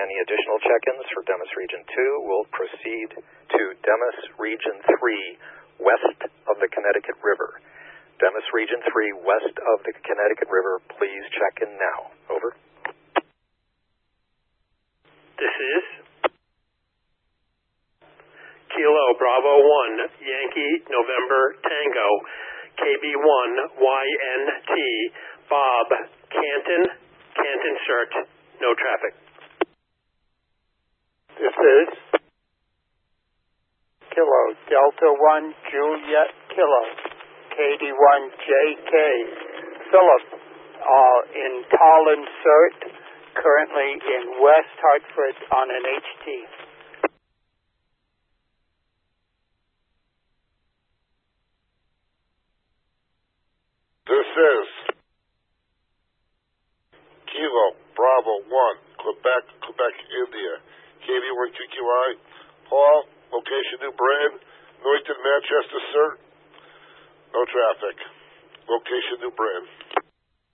any additional check-ins for Demas Region 2, we'll proceed to Demas Region 3, west of the Connecticut River. Demas Region 3, west of the Connecticut River, please check in now. Over. This is Kilo Bravo 1, Yankee November Tango, KB1 YNT, Bob, Canton Search, no traffic. This is Kilo Delta 1 Juliet Kilo, KD1JK, Philip, in Tallinn Cert, currently in West Hartford on an HT. This is Kilo Bravo 1, Quebec, India, KB1QQI, Paul, location New Britain, Newington, Manchester, sir. No traffic. Location New Britain.